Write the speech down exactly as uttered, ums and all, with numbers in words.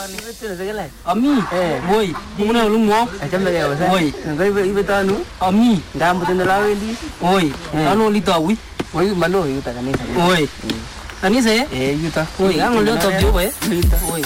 betul sekali. Ami. Eh. Woi, mana lu mau? Macam mana ya, Ustaz? Oi. Ngai ibu tahu nu? Ami. Dah betul lawe di. Woi, anu li tahu. Woi, mana you tak ni? Woi. Ani saya? Eh, you tak. Woi, ang lu tahu jo eh. You tak. Woi.